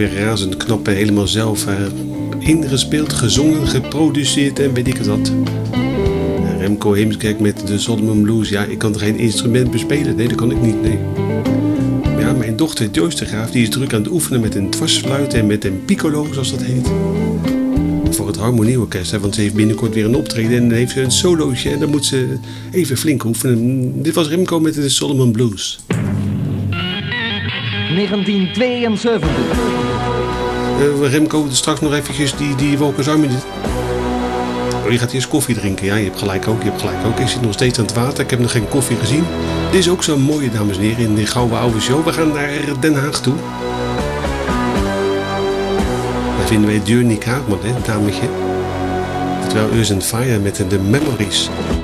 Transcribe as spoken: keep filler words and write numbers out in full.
weer razend knap en helemaal zelf uh, ingespeeld, gezongen, geproduceerd en weet ik het wat. Uh, Remco Heemskerk met de Solomon Blues. Ja, ik kan er geen instrument bespelen. Nee, dat kan ik niet, nee. Maar ja, mijn dochter Joyce de Graaf, die is druk aan het oefenen met een dwarsfluit en met een piccolo, zoals dat heet. Voor het Harmonieorkest, hè, want ze heeft binnenkort weer een optreden en dan heeft ze een solootje en dan moet ze even flink oefenen. Dit was Remco met de Solomon Blues. negentien tweeënzeventig. Uh, Remco, straks nog eventjes die, die Walkers Army. Oh, je gaat eerst koffie drinken. Ja, je hebt gelijk ook, je hebt gelijk ook. Ik zit nog steeds aan het water, ik heb nog geen koffie gezien. Dit is ook zo'n mooie, dames en heren, in de gouden oude show. We gaan naar Den Haag toe. Daar vinden wij Journey Kaagman, hè, dametje. Terwijl Earth and Fire met de Memories.